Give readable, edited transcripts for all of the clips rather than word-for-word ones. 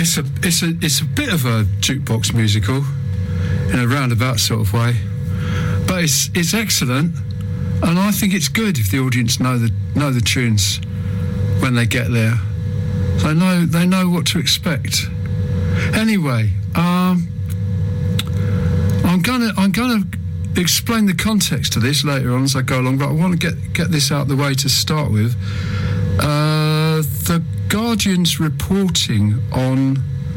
it's a bit of a jukebox musical in a roundabout sort of way, but it's excellent, and I think it's good if the audience know the tunes when they get there. They know what to expect. Anyway, I'm gonna explain the context to this later on as I go along, but I want to get this out of the way to start with. The Guardian's reporting on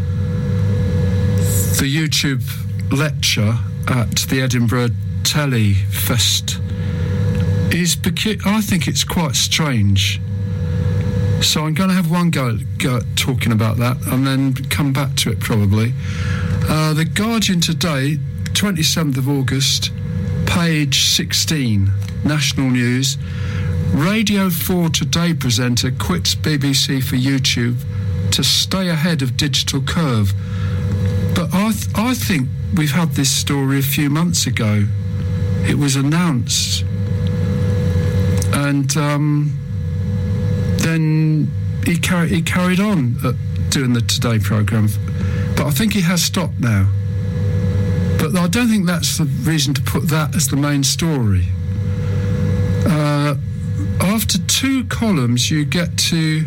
the YouTube lecture at the Edinburgh Telefest is I think it's quite strange. So I'm going to have one go talking about that and then come back to it probably. The Guardian today, 27th of August, page 16, national news. Radio 4 Today presenter quits BBC for YouTube to stay ahead of digital curve. But I think we've had this story a few months ago. It was announced. And then he carried on doing the Today programme. But I think he has stopped now. But I don't think that's the reason to put that as the main story. After two columns, you get to...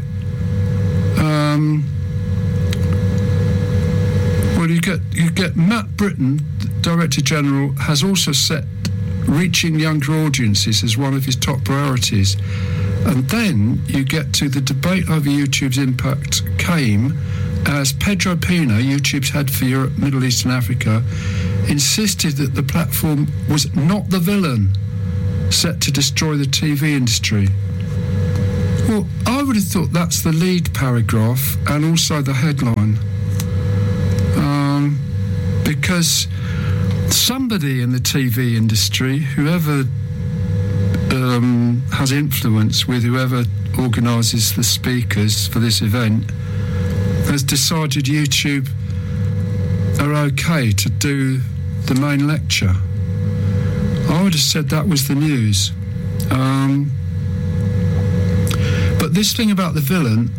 you get Matt Britton, Director General, has also set reaching younger audiences as one of his top priorities. And then you get to the debate over YouTube's impact came as Pedro Pina, YouTube's head for Europe, Middle East and Africa, insisted that the platform was not the villain set to destroy the TV industry. Well, I would have thought that's the lead paragraph and also the headline. Because somebody in the TV industry, whoever has influence with whoever organises the speakers for this event, has decided YouTube are okay to do the main lecture. I would have said that was the news. But this thing about the villain,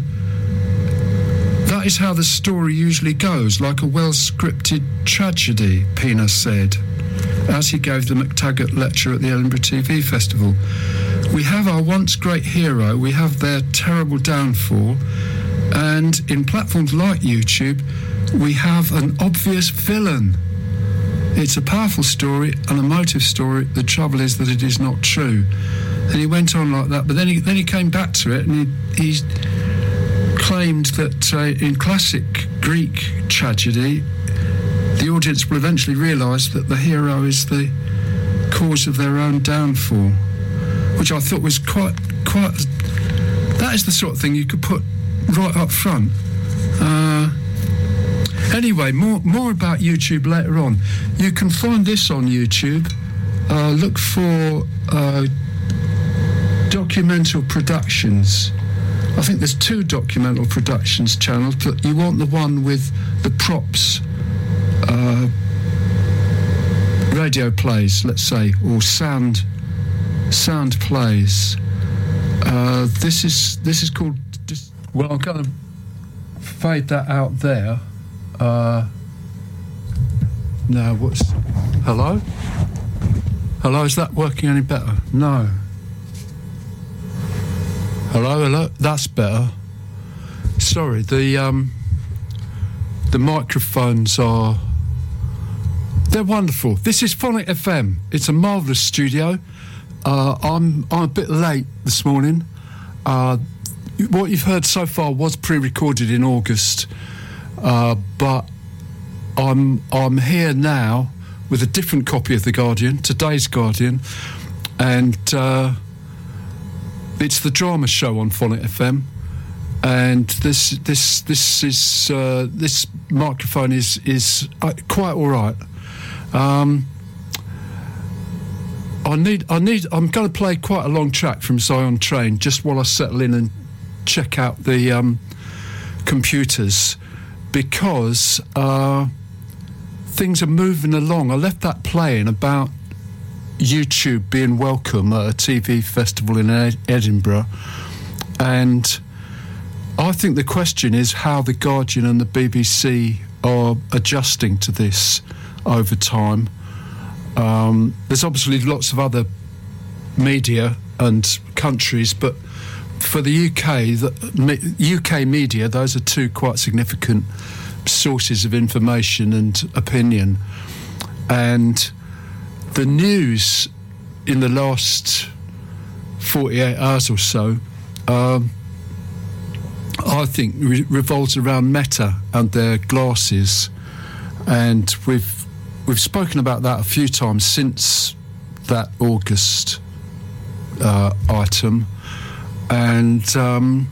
that is how the story usually goes, like a well-scripted tragedy, Pina said, as he gave the McTaggart lecture at the Edinburgh TV Festival. We have our once great hero, we have their terrible downfall, and in platforms like YouTube, we have an obvious villain. It's a powerful story, an emotive story. The trouble is that it is not true. And he went on like that, but then he came back to it, and he claimed that in classic Greek tragedy, the audience will eventually realise that the hero is the cause of their own downfall, which I thought was quite. That is the sort of thing you could put right up front. Anyway, more about YouTube later on. You can find this on YouTube. Look for Documental Productions. I think there's two Documental Productions channels, but you want the one with the props, radio plays, let's say, or sound plays. This is called. Well, I'm going to fade that out there. No, what's... Hello? Hello, is that working any better? No. Hello? That's better. Sorry, the microphones are... They're wonderful. This is Phonic FM. It's a marvellous studio. I'm a bit late this morning. What you've heard so far was pre-recorded in August. But I'm here now with a different copy of The Guardian, today's Guardian, and it's the drama show on Phonic FM, and this microphone is quite all right. I'm going to play quite a long track from Zion Train just while I settle in and check out the computers, because things are moving along. I left that playing about YouTube being welcome at a TV festival in Edinburgh, and I think the question is how the Guardian and the BBC are adjusting to this over time. There's obviously lots of other media and countries, but for the UK media, those are two quite significant sources of information and opinion. And the news in the last 48 hours or so, I think revolves around Meta and their glasses, and we've spoken about that a few times since that August item, and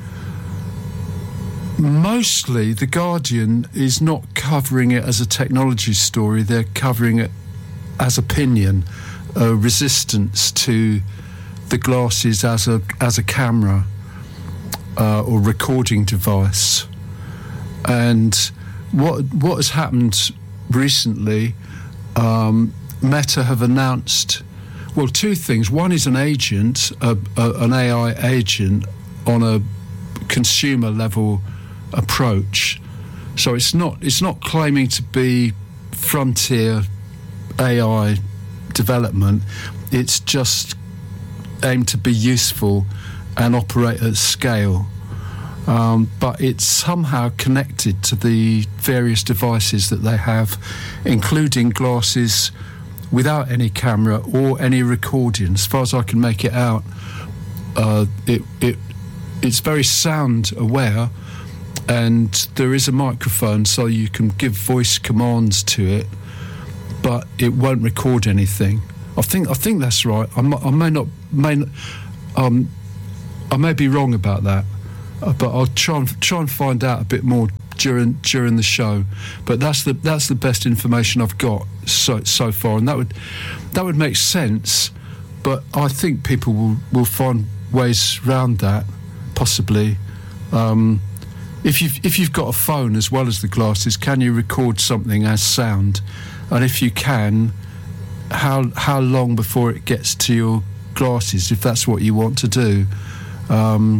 mostly the Guardian is not covering it as a technology story; they're covering it as opinion, resistance to the glasses as a camera. Or recording device. And what has happened recently, Meta have announced, well, two things. One is an agent, an AI agent on a consumer level approach. So it's not claiming to be frontier AI development. It's just aimed to be useful and operate at scale, but it's somehow connected to the various devices that they have, including glasses without any camera or any recording. As far as I can make it out, it's very sound aware, and there is a microphone so you can give voice commands to it, but it won't record anything. I think that's right. I may be wrong about that, but I'll try and find out a bit more during the show. But that's the best information I've got so far, and that would make sense. But I think people will find ways around that, possibly. If you've got a phone as well as the glasses, can you record something as sound? And if you can, how long before it gets to your glasses, if that's what you want to do? You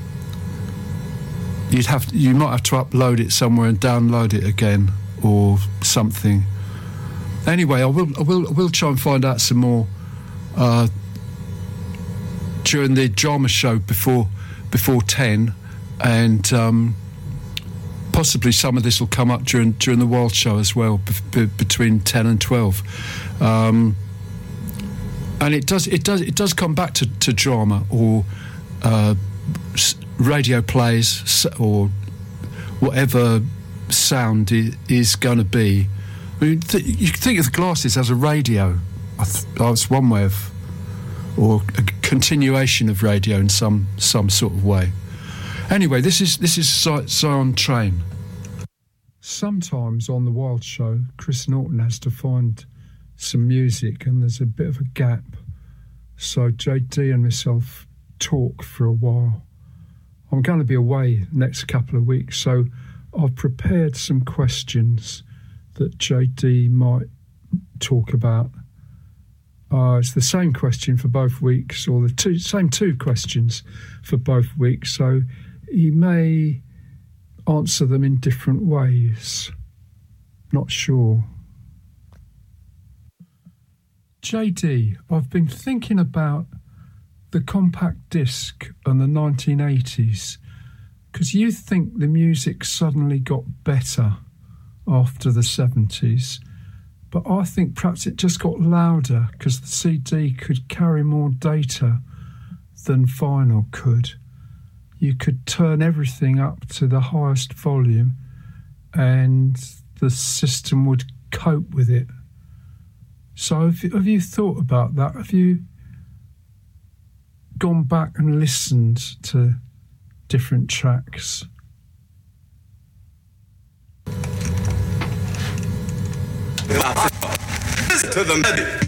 might have to upload it somewhere and download it again or something. Anyway, I will try and find out some more during the drama show before 10, and possibly some of this will come up during the Wild show as well, between 10 and 12. And it does come back to drama or radio plays or whatever sound is going to be. I mean, you can think of the glasses as a radio. It's one way of, or a continuation of radio in some sort of way. Anyway, this is Zion Train. Sometimes on the Wild show, Chris Norton has to find some music, and there's a bit of a gap. So JD and myself talk for a while. I'm going to be away next couple of weeks, so I've prepared some questions that JD might talk about. It's the same question for both weeks, or the same two questions for both weeks, so he may answer them in different ways. Not sure. JD, I've been thinking about the compact disc and the 1980s, because you think the music suddenly got better after the 70s, but I think perhaps it just got louder because the CD could carry more data than vinyl could. You could turn everything up to the highest volume and the system would cope with it. So have you thought about that? Have you gone back and listened to different tracks? To the